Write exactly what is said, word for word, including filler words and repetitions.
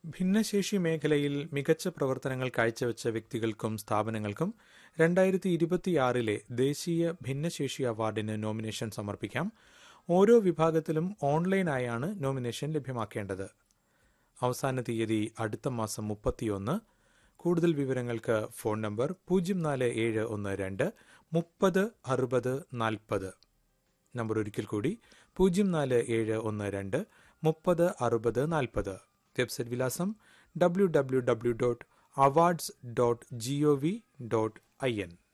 ഭിന്നശേഷി മേഖലയിൽ മികച്ച പ്രവർത്തനങ്ങൾ കാഴ്ചവെച്ച വ്യക്തികൾക്കും സ്ഥാപനങ്ങൾക്കും രണ്ടായിരത്തി ഇരുപത്തിയാറിലെ ദേശീയ ഭിന്നശേഷി അവാർഡിന് നോമിനേഷൻ സമർപ്പിക്കാം. ഓരോ വിഭാഗത്തിലും ഓൺലൈനായാണ് നോമിനേഷൻ ലഭ്യമാക്കേണ്ടത്. അവസാന തീയതി അടുത്ത മാസം മുപ്പത്തിയൊന്ന്. കൂടുതൽ വിവരങ്ങൾക്ക് ഫോൺ നമ്പർ പൂജ്യം നാല് ഏഴ് ഒന്ന് രണ്ട് മുപ്പത് അറുപത് നാൽപ്പത്. നമ്പർ ഒരിക്കൽ കൂടി പൂജ്യം നാല് ഏഴ് ഒന്ന് രണ്ട് മുപ്പത് അറുപത് നാൽപ്പത്. വെബ്സൈറ്റ് വിലാസം W W W dot awards dot G O V dot I N.